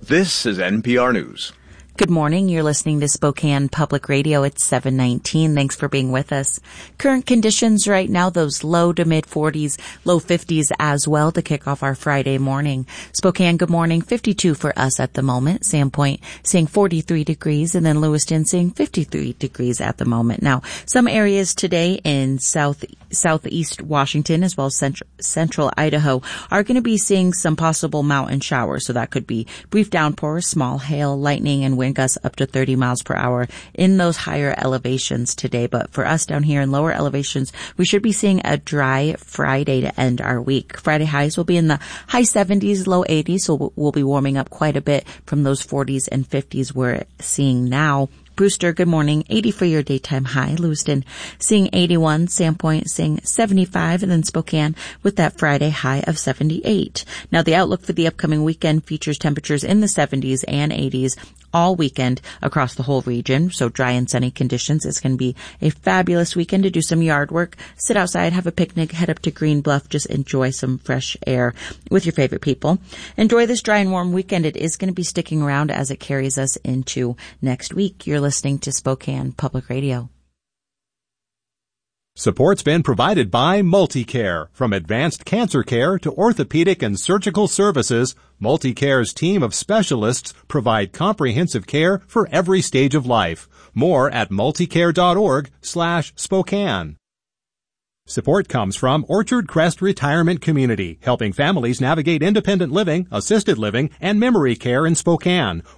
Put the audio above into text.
This is NPR News. Good morning. You're listening to Spokane Public Radio. It's 7:19. Thanks for being with us. Current conditions right now, those low to mid 40s, low 50s as well to kick off our Friday morning. Spokane, good morning. 52 for us at the moment. Sandpoint seeing 43 degrees, and then Lewiston seeing 53 degrees at the moment. Now, some areas today in southeast Washington as well as central Idaho are going to be seeing some possible mountain showers. So that could be brief downpours, small hail, lightning, and wind gusts up to 30 miles per hour in those higher elevations today. But for us down here in lower elevations, we should be seeing a dry Friday to end our week. Friday highs will be in the high 70s, low 80s, so we'll be warming up quite a bit from those 40s and 50s we're seeing now. Brewster, good morning. 80 for your daytime high. Lewiston seeing 81. Sandpoint seeing 75. And then Spokane with that Friday high of 78. Now, the outlook for the upcoming weekend features temperatures in the 70s and 80s all weekend across the whole region. So dry and sunny conditions. It's going to be a fabulous weekend to do some yard work, sit outside, have a picnic, head up to Green Bluff, just enjoy some fresh air with your favorite people. Enjoy this dry and warm weekend. It is going to be sticking around as it carries us into next week. You're listening to Spokane Public Radio. Support's been provided by MultiCare. From advanced cancer care to orthopedic and surgical services, MultiCare's team of specialists provide comprehensive care for every stage of life. More at multicare.org/Spokane. Support comes from Orchard Crest Retirement Community, helping families navigate independent living, assisted living, and memory care in Spokane.